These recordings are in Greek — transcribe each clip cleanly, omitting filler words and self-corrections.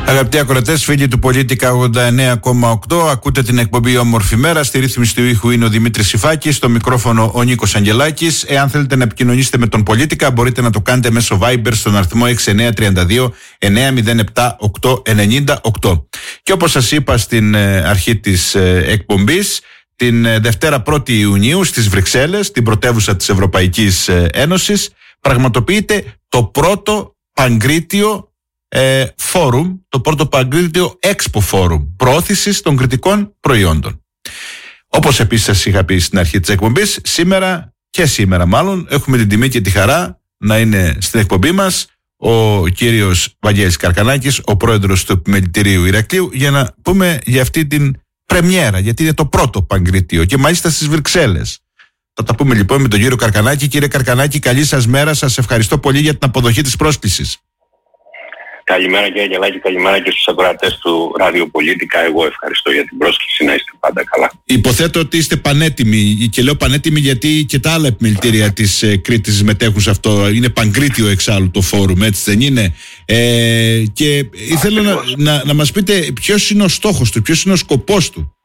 Αγαπητοί ακροατές, φίλοι του Πολίτικα 89,8, ακούτε την εκπομπή Όμορφη Μέρα. Στη ρύθμιση του ήχου είναι ο Δημήτρης Σιφάκης, στο μικρόφωνο ο Νίκος Αγγελάκης. Εάν θέλετε να επικοινωνήσετε με τον Πολίτικα, μπορείτε να το κάνετε μέσω Viber στον αριθμό 6932 907 898. Και όπως σας είπα στην αρχή της εκπομπής, την Δευτέρα 1η Ιουνίου στις Βρυξέλλες, την πρωτεύουσα της Ευρωπαϊκής Ένωσης, πραγματοποιείται το πρώτο Παγκρίτιο φόρουμ, το πρώτο Παγκρίτιο Expo Φόρουμ προώθησης των κριτικών προϊόντων. Όπως επίσης σας είχα πει στην αρχή της εκπομπής, σήμερα έχουμε την τιμή και τη χαρά να είναι στην εκπομπή μας ο κύριος Βαγγέλης Καρκανάκης, ο πρόεδρος του Επιμελητηρίου Ηρακλείου, για να πούμε για αυτή την πρεμιέρα, γιατί είναι το πρώτο Παγκρίτιο και μάλιστα στις Βρυξέλλες. Θα τα πούμε λοιπόν με τον κύριο Καρκανάκη. Κύριε Καρκανάκη, καλή σας μέρα. Σας ευχαριστώ πολύ για την αποδοχή της πρόσκλησης. Καλημέρα κύριε Αγγελάκη, καλημέρα και στους ακροατές του Ράδιο Πολίτικα. Εγώ ευχαριστώ για την πρόσκληση, να είστε πάντα καλά. Υποθέτω ότι είστε πανέτοιμοι, και λέω πανέτοιμοι γιατί και τα άλλα επιμελητήρια της Κρήτης συμμετέχουν σε αυτό. Είναι Παγκρίτιο εξάλλου το φόρουμ, έτσι δεν είναι? Και ήθελα να μας πείτε ποιος είναι ο στόχος του, ποιος είναι ο σκοπός του.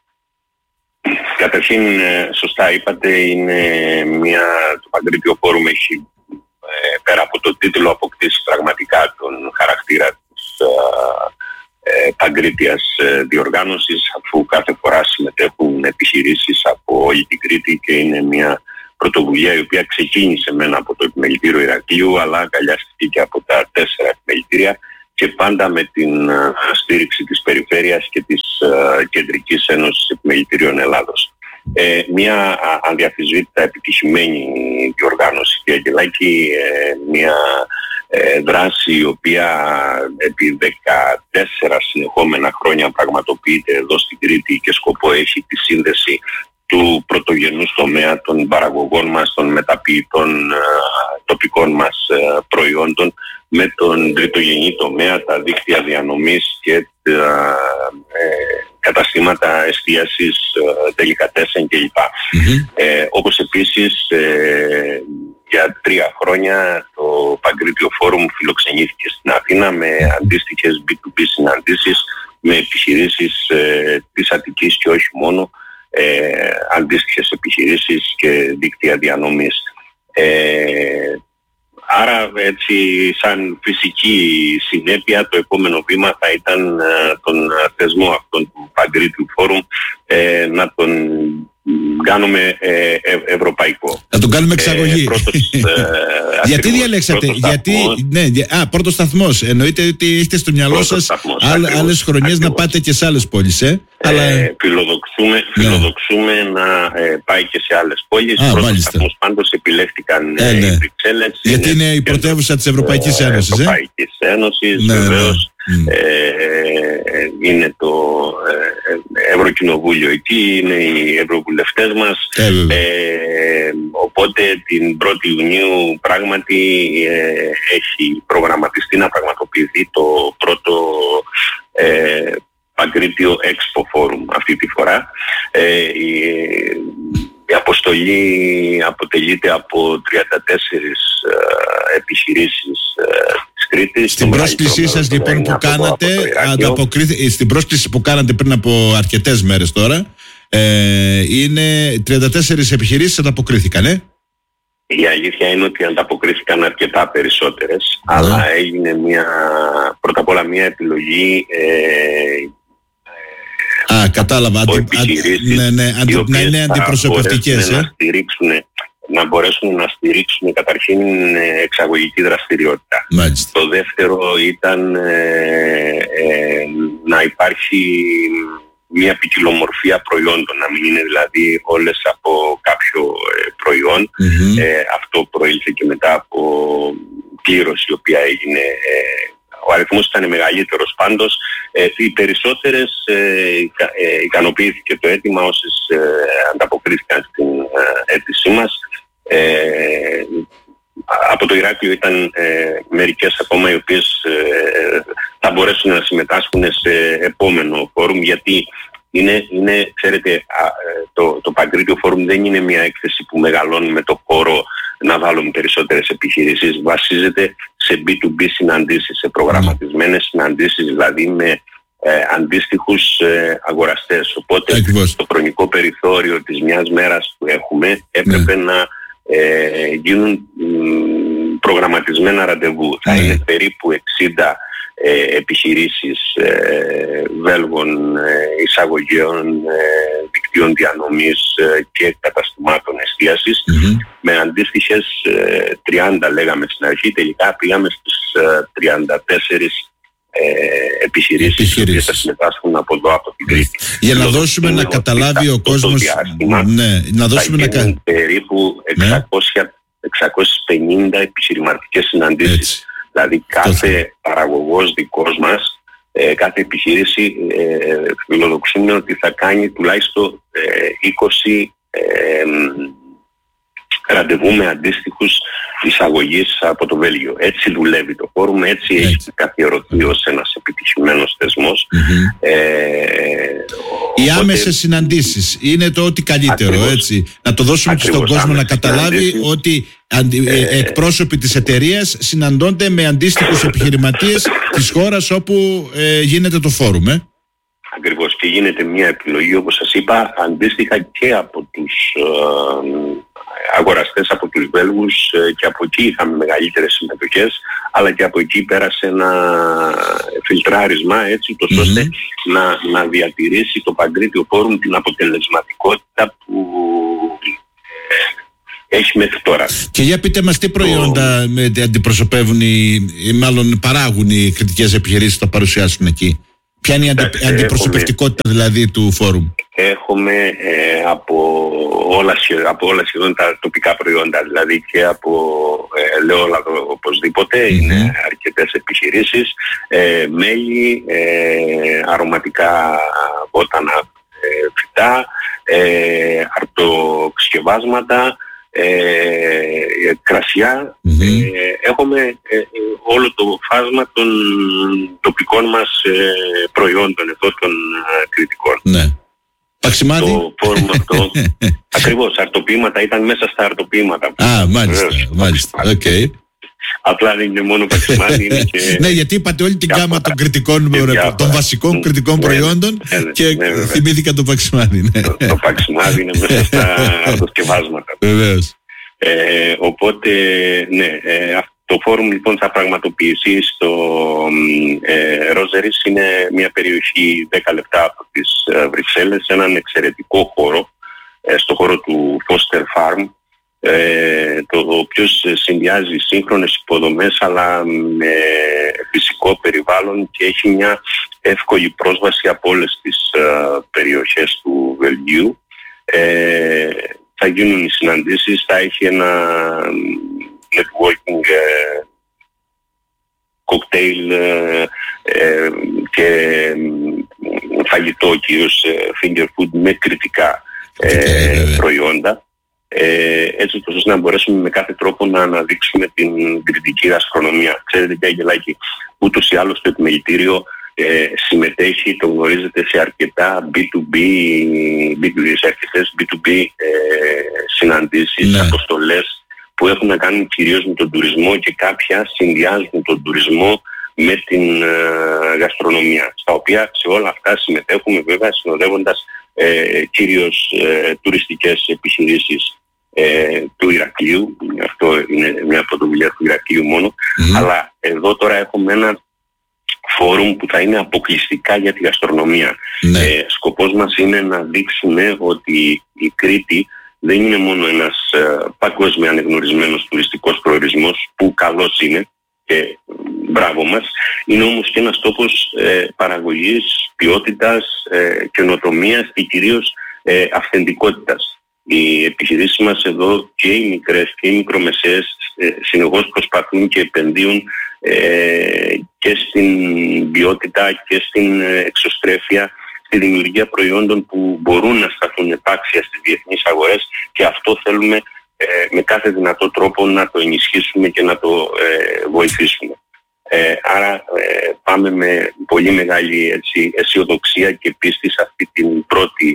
Καταρχήν, σωστά είπατε, το Παγκρίτιο Φόρουμ έχει, πέρα από το τίτλο, αποκτήσει πραγματικά τον χαρακτήρα της παγκρίτιας διοργάνωσης, αφού κάθε φορά συμμετέχουν επιχειρήσεις από όλη την Κρήτη και είναι μια πρωτοβουλία η οποία ξεκίνησε μεν από το Επιμελητήριο Ηρακλείου, αλλά αγκαλιάστηκε και από τα 4 επιμελητήρια και πάντα με την στήριξη της Περιφέρειας και της Κεντρικής Ένωσης Επιμελητήριων Ελλάδος. Μια ανδιαφυσβήτητα επιτυχημένη διοργάνωση, κύριε Αγγελάκη, μια δράση η οποία επί 14 συνεχόμενα χρόνια πραγματοποιείται εδώ στην Κρήτη και σκοπό έχει τη σύνδεση του πρωτογενούς τομέα των παραγωγών μας, των μεταποιητών τοπικών μας προϊόντων με τον τριτογενή τομέα, τα δίκτυα διανομής και τα καταστήματα εστίασης, τελικατέσεν κλπ. Όπως επίσης για 3 χρόνια το Παγκρίτιο Φόρουμ φιλοξενήθηκε στην Αθήνα με αντίστοιχες B2B συναντήσεις με επιχειρήσεις της Αττικής και όχι μόνο, αντίστοιχες επιχειρήσεις και δίκτυα διανομής. Άρα έτσι, σαν φυσική συνέπεια, το επόμενο βήμα θα ήταν τον θεσμό αυτόν του Παγκρίτιου Φόρουμ να τον κάνουμε ευρωπαϊκό. Να τον κάνουμε εξαγωγή. Γιατί διαλέξατε, πρώτος σταθμός. Εννοείται ότι έχετε στο μυαλό σας άλλες χρονιές να πάτε και σε άλλες πόλεις, Φιλοδοξούμε να πάει και σε άλλες πόλεις. Πρώτος σταθμός πάντως επιλέχτηκαν οι Βρυξέλλες. Γιατί είναι η πρωτεύουσα της Ευρωπαϊκής Ένωσης. Βεβαίως. Είναι το Ευρωκοινοβούλιο εκεί, είναι οι ευρωβουλευτές μας, οπότε την 1η Ιουνίου πράγματι έχει προγραμματιστεί να πραγματοποιηθεί το πρώτο Παγκρίτιο Expo Forum αυτή τη φορά. Η αποστολή αποτελείται από 34 επιχειρήσεις της Κρήτης. Στην πρόσκλησή σας λοιπόν που κάνατε, στην πρόσκληση που κάνατε πριν από αρκετές μέρες τώρα, είναι 34 επιχειρήσεις ανταποκρίθηκαν, Η αλήθεια είναι ότι ανταποκρίθηκαν αρκετά περισσότερες, αλλά έγινε πρώτα απ' όλα μια επιλογή κατάλαβα. Να είναι αντιπροσωπευτικές. Να μπορέσουν να στηρίξουν καταρχήν εξαγωγική δραστηριότητα. Μάλιστα. Το δεύτερο ήταν να υπάρχει μια ποικιλομορφία προϊόντων, να μην είναι δηλαδή όλες από κάποιο προϊόν. Αυτό προήλθε και μετά από κλήρωση η οποία έγινε. Ο αριθμός ήταν μεγαλύτερος πάντως. Οι περισσότερες ικανοποιήθηκε το αίτημα όσες ανταποκρίθηκαν στην αίτησή μας. Από το Ηράκλειο ήταν μερικές ακόμα οι οποίες θα μπορέσουν να συμμετάσχουν σε επόμενο φόρουμ, γιατί ξέρετε, το Παγκρίτιο Φόρουμ δεν είναι μια έκθεση που μεγαλώνει με το χώρο να βάλουμε περισσότερες επιχειρήσεις. Βασίζεται σε B2B συναντήσεις, σε προγραμματισμένες συναντήσεις, δηλαδή με αντίστοιχους αγοραστές. Οπότε το χρονικό περιθώριο της μιας μέρας που έχουμε έπρεπε να γίνουν προγραμματισμένα ραντεβού. Θα είναι περίπου 60 επιχειρήσεις Βέλγων εισαγωγέων, δικτύων διανομής και καταστημάτων εστίασης, με αντίστοιχες 30 λέγαμε στην αρχή. Τελικά πήγαμε στις 34 επιχειρήσεις που θα συμμετάσχουν από εδώ, από την Κρήτη. Για να δώσουμε να καταλάβει ο κόσμος, να δώσουμε να περίπου 650 επιχειρηματικές συναντήσεις. Δηλαδή κάθε παραγωγός δικός μας, κάθε επιχείρηση φιλοδοξούμε ότι θα κάνει τουλάχιστον 20 ραντεβού με αντίστοιχους εισαγωγής από το Βέλγιο. Έτσι δουλεύει το φόρουμ, έτσι έχει καθιερωθεί ως ένας επιτυχημένος θεσμός. Οι άμεσες συναντήσεις είναι το ό,τι καλύτερο, ακριβώς, έτσι. Να το δώσουμε και στον κόσμο να καταλάβει ότι εκπρόσωποι της εταιρείας συναντώνται με αντίστοιχους επιχειρηματίες της χώρας όπου γίνεται το φόρουμ. Ακριβώς, και γίνεται μια επιλογή, όπως σας είπα, αντίστοιχα και από τους αγοραστές, από τους Βέλγους, και από εκεί είχαμε μεγαλύτερες συμμετοχές, αλλά και από εκεί πέρασε ένα φιλτράρισμα, έτσι, τόσο ώστε να διατηρήσει το Παγκρίτιο Φόρουμ την αποτελεσματικότητα που έχει μέχρι τώρα. Και για πείτε μας, τι προϊόντα αντιπροσωπεύουν ή μάλλον παράγουν οι κριτικές επιχειρήσεις που θα παρουσιάσουν εκεί? Ποια είναι η αντιπροσωπευτικότητα δηλαδή του φόρουμ? Έχουμε από όλα σχεδόν τα τοπικά προϊόντα, δηλαδή και από ελαιόλαδο οπωσδήποτε, είναι αρκετές επιχειρήσεις, μέλι, αρωματικά βότανα φυτά, αρτοξκευάσματα, κρασιά. Έχουμε όλο το φάσμα των τοπικών μας προϊόντων εδώ των κριτικών. Ναι. Παξιμάδι. Το φόρουμ αυτό ακριβώς, αρτοποιήματα, ήταν μέσα στα αρτοποιήματα. Μάλιστα. Okay. Απλά δεν είναι μόνο παξιμάδι, είναι και... Ναι, γιατί είπατε όλη την γάμα των κριτικών, των βασικών κριτικών προϊόντων, και θυμήθηκα το παξιμάδι. Το παξιμάδι είναι μέσα στα αρτοσκευάσματα. Βεβαίως. Οπότε, ναι, το φόρουμ λοιπόν θα πραγματοποιηθεί στο Ρόζερις. Είναι μια περιοχή 10 λεπτά από τις Βρυξέλλες, έναν εξαιρετικό χώρο, στο χώρο του Foster Farm, το οποίο συνδυάζει σύγχρονες υποδομές αλλά με φυσικό περιβάλλον και έχει μια εύκολη πρόσβαση από όλες τις περιοχές του Βελγίου. Θα γίνουν οι συναντήσεις, θα έχει ένα networking, κοκτέιλ και φαγητό, κυρίως finger food με κριτικά προϊόντα, έτσι ώστε να μπορέσουμε με κάθε τρόπο να αναδείξουμε την κριτική γαστρονομία. Ξέρετε, κύριε Αγγελάκη, ούτως ή άλλως το επιμελητήριο συμμετέχει, το γνωρίζετε, σε αρκετά B2B συναντήσεις, αποστολές που έχουν να κάνουν κυρίως με τον τουρισμό, και κάποια συνδυάζουν τον τουρισμό με την γαστρονομία, στα οποία σε όλα αυτά συμμετέχουμε βέβαια συνοδεύοντας κυρίως τουριστικές επιχειρήσεις του Ηρακλείου. Αυτό είναι μια πρωτοβουλία του Ηρακλείου μόνο, αλλά εδώ τώρα έχουμε ένα φόρουμ που θα είναι αποκλειστικά για τη γαστρονομία. Σκοπός μας είναι να δείξουμε ότι η Κρήτη δεν είναι μόνο ένας παγκόσμια ανεγνωρισμένος τουριστικός προορισμός, που καλός είναι και μπράβο μας, είναι όμως και ένας τόπος παραγωγής, ποιότητας, καινοτομίας και κυρίως αυθεντικότητας. Οι επιχειρήσεις μας εδώ, και οι μικρές και οι μικρομεσαίες, συνεχώς προσπαθούν και επενδύουν και στην ποιότητα και στην εξωστρέφεια, στη δημιουργία προϊόντων που μπορούν να σταθούν επάξια στις διεθνείς αγορές, και αυτό θέλουμε με κάθε δυνατό τρόπο να το ενισχύσουμε και να το βοηθήσουμε. Άρα πάμε με πολύ μεγάλη αισιοδοξία και πίστη σε αυτή την πρώτη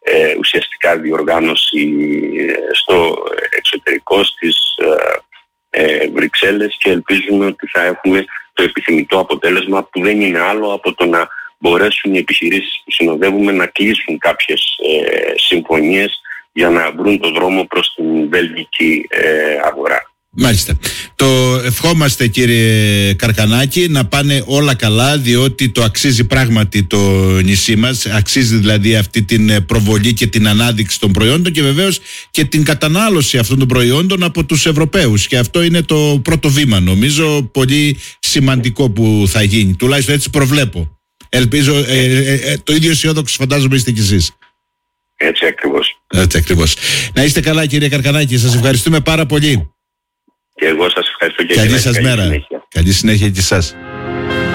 ουσιαστικά διοργάνωση στο εξωτερικό, στις Βρυξέλλες, και ελπίζουμε ότι θα έχουμε το επιθυμητό αποτέλεσμα, που δεν είναι άλλο από το να μπορέσουν οι επιχειρήσεις που συνοδεύουμε να κλείσουν κάποιες συμφωνίες για να βρουν το δρόμο προς την βέλγικη αγορά. Μάλιστα. Το ευχόμαστε, κύριε Καρκανάκη, να πάνε όλα καλά, διότι το αξίζει πράγματι το νησί μας. Αξίζει δηλαδή αυτή την προβολή και την ανάδειξη των προϊόντων και βεβαίως και την κατανάλωση αυτών των προϊόντων από τους Ευρωπαίους. Και αυτό είναι το πρώτο βήμα, νομίζω, πολύ σημαντικό που θα γίνει. Τουλάχιστον έτσι προβλέπω. Ελπίζω το ίδιο αισιόδοξο φαντάζομαι είστε κι εσείς. Έτσι ακριβώς. Έτσι ακριβώς. Να είστε καλά, κύριε Καρκανάκη. Σας ευχαριστούμε πάρα πολύ. Και εγώ σας ευχαριστώ και καλή σας μέρα. Καλή συνέχεια και εσάς.